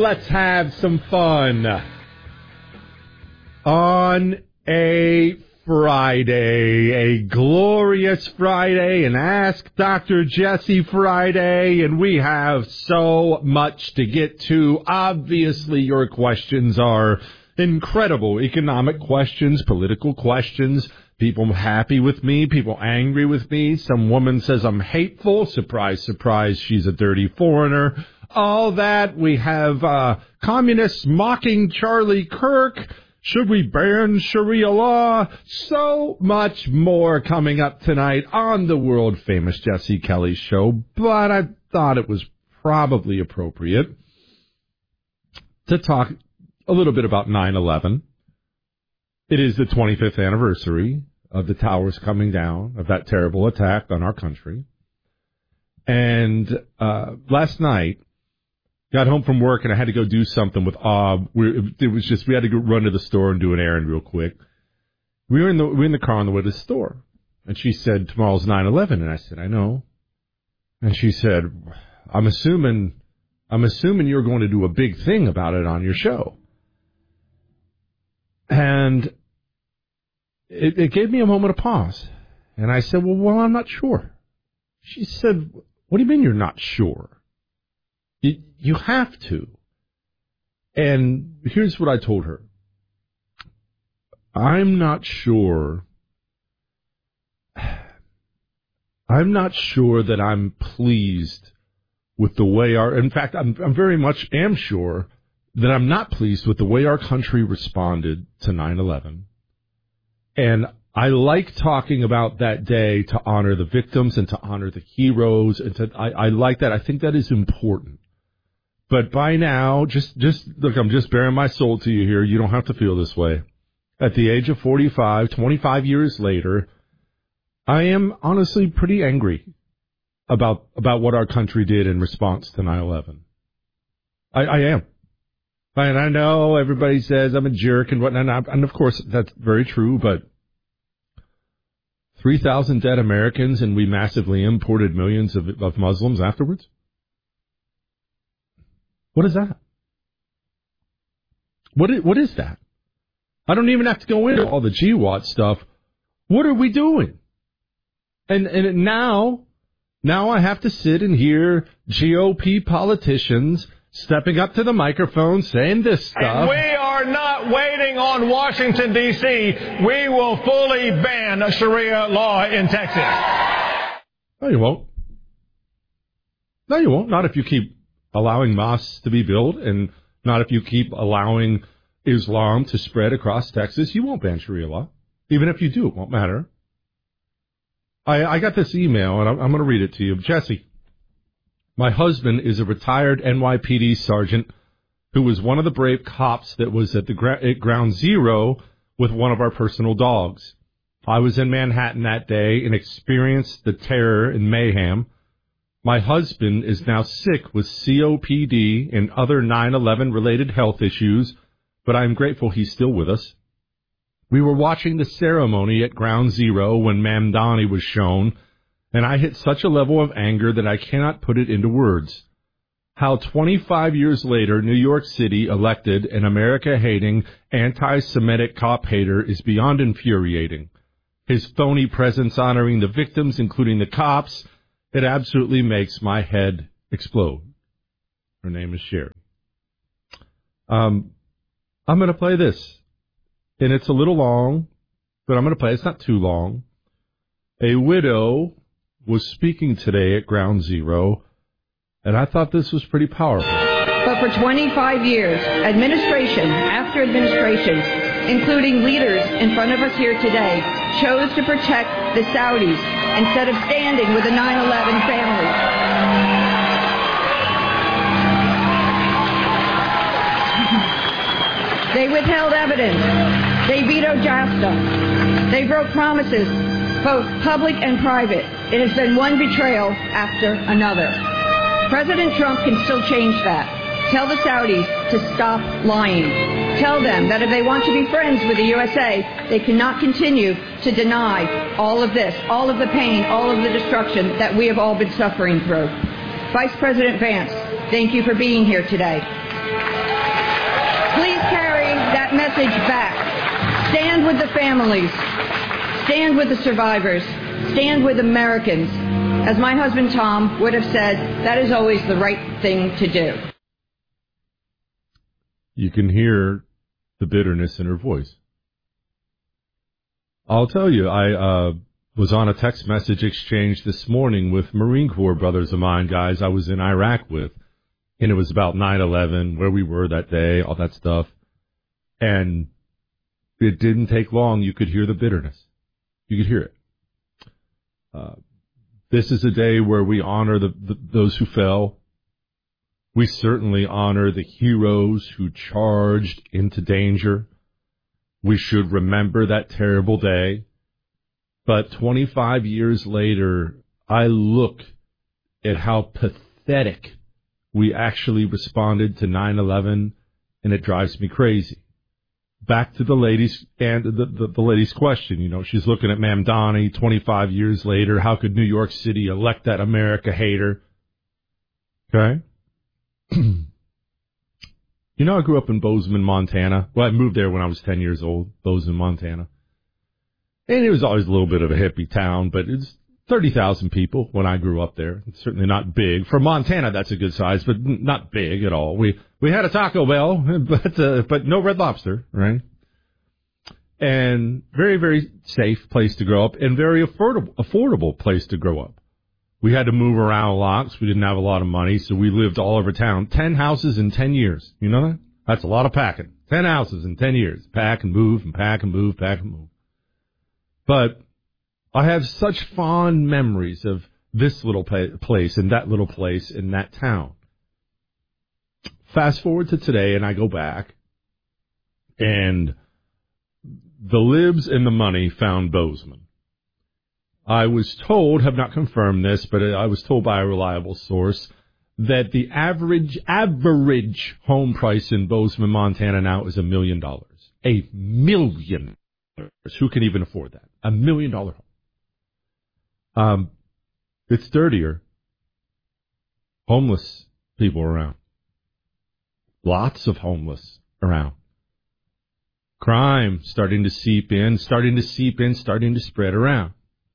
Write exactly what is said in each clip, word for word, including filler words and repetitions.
let's have some fun. On a Friday, a glorious Friday, an Ask Doctor Jesse Friday, and we have so much to get to. Obviously, your questions are incredible. Economic questions, political questions, people happy with me, people angry with me. Some woman says I'm hateful. Surprise, surprise, she's a dirty foreigner. All that. We have uh, communists mocking Charlie Kirk. Should we ban Sharia law? So much more coming up tonight on the world-famous Jesse Kelly Show, but I thought it was probably appropriate to talk a little bit about nine eleven. It is the twenty-fifth anniversary of the towers coming down, of that terrible attack on our country. And uh, last night, got home from work and I had to go do something with Ob. We, it was just, we had to go run to the store and do an errand real quick. We were in the, we were in the car on the way to the store. And she said, tomorrow's nine eleven. And I said, I know. And she said, I'm assuming, I'm assuming you're going to do a big thing about it on your show. And it, it gave me a moment of pause. And I said, well, well, I'm not sure. She said, what do you mean you're not sure? You, you have to. And here's what I told her. I'm not sure. I'm not sure that I'm pleased with the way our, in fact, I'm, I'm very much am sure that I'm not pleased with the way our country responded to nine eleven. And I like talking about that day to honor the victims and to honor the heroes. And to, I, I like that. I think that is important. But by now, just, just, look, I'm just bearing my soul to you here. You don't have to feel this way. At the age of forty-five, twenty-five years later, I am honestly pretty angry about, about what our country did in response to nine eleven. I, I am. And I know everybody says I'm a jerk and whatnot. And of course, that's very true, but three thousand dead Americans and we massively imported millions of, of Muslims afterwards? What is that? What is, what is that? I don't even have to go into all the G WAT stuff. What are we doing? And and now, now I have to sit and hear G O P politicians stepping up to the microphone saying this stuff. And we are not waiting on Washington, D C We will fully ban Sharia law in Texas. No, you won't. No, you won't. Not if you keep allowing mosques to be built, and not if you keep allowing Islam to spread across Texas. You won't ban Sharia law. Even if you do, it won't matter. I, I got this email, and I'm, I'm going to read it to you. Jesse, my husband is a retired N Y P D sergeant who was one of the brave cops that was at the gra- at Ground Zero with one of our personal dogs. I was in Manhattan that day and experienced the terror and mayhem. My husband is now sick with C O P D and other nine eleven related health issues, but I'm grateful he's still with us. We were watching the ceremony at Ground Zero when Mamdani was shown, and I hit such a level of anger that I cannot put it into words. How twenty-five years later, New York City elected an America-hating, anti-Semitic cop hater is beyond infuriating. His phony presence honoring the victims, including the cops, it absolutely makes my head explode. Her name is Sherry. Um, I'm going to play this. And it's a little long, but I'm going to play it. It's not too long. A widow was speaking today at Ground Zero, and I thought this was pretty powerful. But for twenty-five years, administration after administration, including leaders in front of us here today, chose to protect the Saudis instead of standing with the nine eleven families. They withheld evidence. They vetoed JASTA. They broke promises, both public and private. It has been one betrayal after another. President Trump can still change that. Tell the Saudis to stop lying. Tell them that if they want to be friends with the U S A, they cannot continue to deny all of this, all of the pain, all of the destruction that we have all been suffering through. Vice President Vance, thank you for being here today. that message back. Stand with the families. Stand with the survivors. Stand with Americans. As my husband Tom would have said, that is always the right thing to do. You can hear the bitterness in her voice. I'll tell you, I uh, was on a text message exchange this morning with Marine Corps brothers of mine, guys I was in Iraq with. And it was about nine eleven, where we were that day, all that stuff. And it didn't take long. You could hear the bitterness. You could hear it. Uh, this is a day where we honor the, the, those who fell. We certainly honor the heroes who charged into danger. We should remember that terrible day. But twenty-five years later, I look at how pathetic we actually responded to nine eleven, and it drives me crazy. Back to the lady's and the, the, the lady's question. You know, she's looking at Mamdani twenty-five years later. How could New York City elect that America hater? Okay. You know, I grew up in Bozeman, Montana. Well, I moved there when I was ten years old, Bozeman, Montana. And it was always a little bit of a hippie town, but it's thirty thousand people when I grew up there. It's certainly not big. For Montana, that's a good size, but not big at all. We we had a Taco Bell, but uh, but no Red Lobster, right? And very, very safe place to grow up and very affordable, affordable place to grow up. We had to move around a lot because we didn't have a lot of money, so we lived all over town. Ten houses in ten years. You know that? That's a lot of packing. Ten houses in ten years. Pack and move and pack and move, pack and move. But I have such fond memories of this little place and that little place in that town. Fast forward to today, and I go back, and the libs and the money found Bozeman. I was told, have not confirmed this, but I was told by a reliable source that the average average home price in Bozeman, Montana now is a million dollars. A million dollars. Who can even afford that? A million dollar home. Um, it's dirtier. Homeless people around. Lots of homeless around. Crime starting to seep in, starting to seep in, starting to spread around.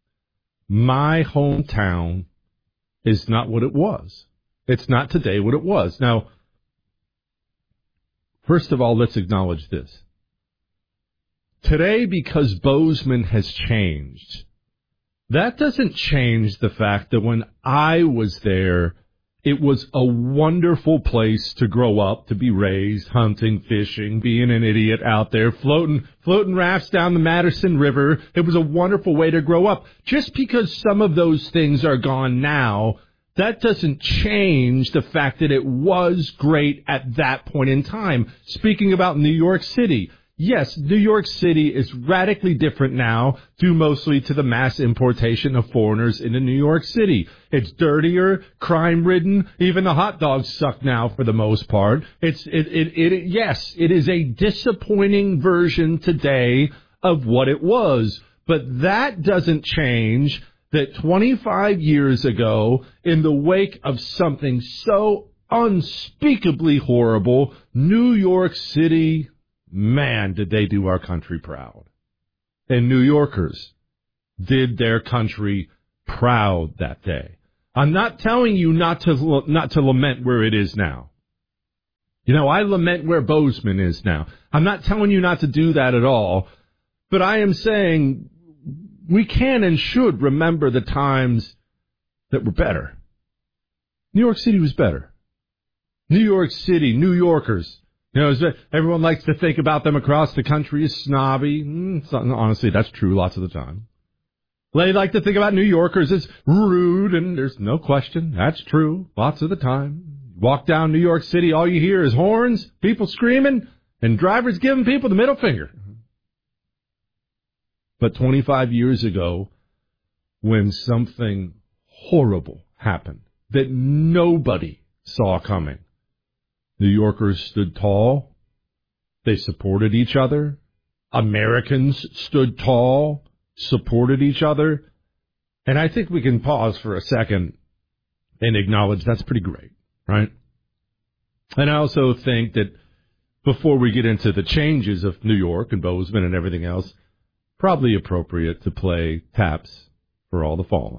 My hometown is not what it was. It's not today what it was. Now, first of all, let's acknowledge this. Today, because Bozeman has changed, that doesn't change the fact that when I was there, it was a wonderful place to grow up, to be raised, hunting, fishing, being an idiot out there, floating, floating rafts down the Madison River. It was a wonderful way to grow up. Just because some of those things are gone now, that doesn't change the fact that it was great at that point in time. Speaking about New York City, yes, New York City is radically different now, due mostly to the mass importation of foreigners into New York City. It's dirtier, crime-ridden. Even the hot dogs suck now for the most part. It's it it, it yes, it is a disappointing version today of what it was. But that doesn't change that twenty-five years ago, in the wake of something so unspeakably horrible, New York City, man, did they do our country proud. And New Yorkers did their country proud that day. I'm not telling you not to not to lament where it is now. You know, I lament where Bozeman is now. I'm not telling you not to do that at all. But I am saying we can and should remember the times that were better. New York City was better. New York City, New Yorkers. You know, everyone likes to think about them across the country as snobby. Mm, honestly, that's true lots of the time. They like to think about New Yorkers as rude, and there's no question. That's true lots of the time. Walk down New York City, all you hear is horns, people screaming, and drivers giving people the middle finger. But twenty-five years ago, when something horrible happened that nobody saw coming, New Yorkers stood tall. They supported each other. Americans stood tall, supported each other. And I think we can pause for a second and acknowledge that's pretty great, right? And I also think that before we get into the changes of New York and Bozeman and everything else, probably appropriate to play Taps for All the Fallen.